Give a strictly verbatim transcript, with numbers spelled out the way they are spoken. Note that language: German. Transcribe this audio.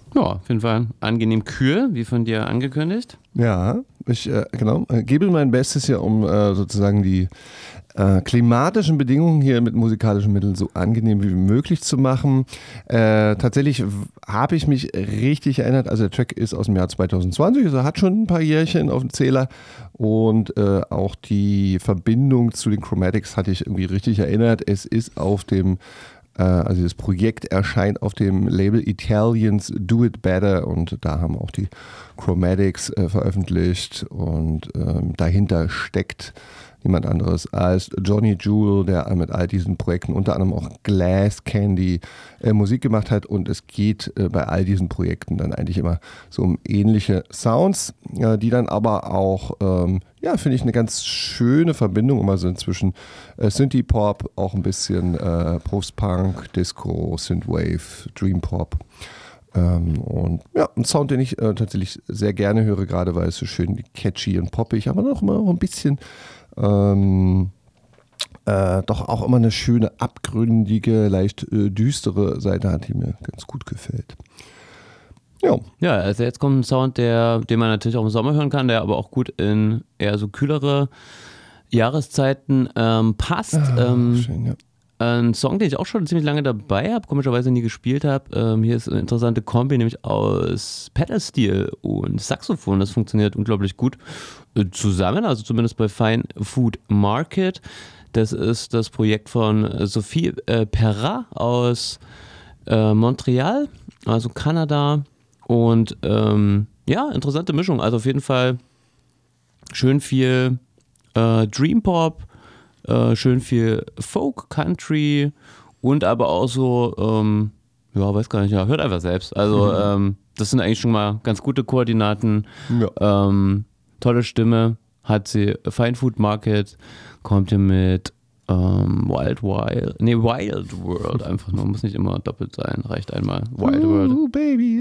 Ja, auf jeden Fall angenehm kühl, wie von dir angekündigt. Ja, ich äh, genau, äh, gebe mein Bestes hier, um äh, sozusagen die äh, klimatischen Bedingungen hier mit musikalischen Mitteln so angenehm wie möglich zu machen. Äh, tatsächlich habe ich mich richtig erinnert, also der Track ist aus dem Jahr zwanzig zwanzig, also hat schon ein paar Jährchen auf dem Zähler und äh, auch die Verbindung zu den Chromatics hatte ich irgendwie richtig erinnert. Es ist auf dem Also das Projekt erscheint auf dem Label Italians Do It Better und da haben auch die Chromatics äh, veröffentlicht und ähm, dahinter steckt niemand anderes als Johnny Jewel, der mit all diesen Projekten unter anderem auch Glass Candy äh, Musik gemacht hat und es geht äh, bei all diesen Projekten dann eigentlich immer so um ähnliche Sounds, äh, die dann aber auch, ähm, ja, finde ich eine ganz schöne Verbindung immer so zwischen äh, Synthie-Pop, auch ein bisschen äh, Post-Punk, Disco, Synthwave, Dream-Pop. Ähm, und ja, ein Sound, den ich äh, tatsächlich sehr gerne höre, gerade weil es so schön catchy und poppig, aber noch immer ein bisschen Ähm, äh, doch auch immer eine schöne, abgründige, leicht äh, düstere Seite hat, die mir ganz gut gefällt. Ja. Ja, also jetzt kommt ein Sound, der, den man natürlich auch im Sommer hören kann, der aber auch gut in eher so kühlere Jahreszeiten ähm, passt. Ah, ähm, schön, ja. Ein Song, den ich auch schon ziemlich lange dabei habe, komischerweise nie gespielt habe. Ähm, hier ist eine interessante Kombi, nämlich aus Pedal-Steel und Saxophon. Das funktioniert unglaublich gut äh, zusammen, also zumindest bei Fine Food Market. Das ist das Projekt von Sophie äh, Perrat aus äh, Montreal, also Kanada. Und ähm, ja, interessante Mischung. Also auf jeden Fall schön viel äh, Dream Pop, Äh, schön viel Folk, Country und aber auch so, ähm, ja, weiß gar nicht, ja, hört einfach selbst. Also, Mhm. ähm, das sind eigentlich schon mal ganz gute Koordinaten. Ja. Ähm, tolle Stimme, hat sie. Fine Food Market kommt hier mit ähm, Wild Wild, nee, Wild World einfach nur, muss nicht immer doppelt sein, reicht einmal. Wild World. Ooh, baby.